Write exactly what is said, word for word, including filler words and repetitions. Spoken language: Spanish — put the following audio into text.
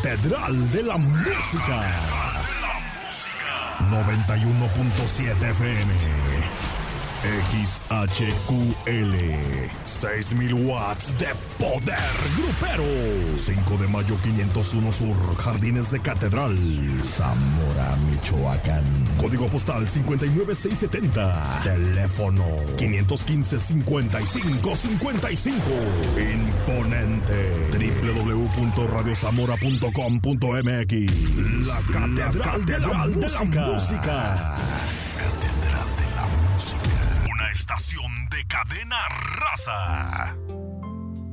Catedral de la Música. noventa y uno punto siete F M. X H Q L. seis mil watts de poder grupero. cinco de mayo quinientos uno Sur, Jardines de Catedral, Zamora, Michoacán. Código postal cincuenta y nueve mil seiscientos setenta. Teléfono quinientos quince, cincuenta y cinco, cincuenta y cinco. Imponente. doble u doble u doble u punto radio zamora punto com punto m x. La Catedral, la catedral de, la de la Música. Catedral de la Música. Una estación de Cadena Raza.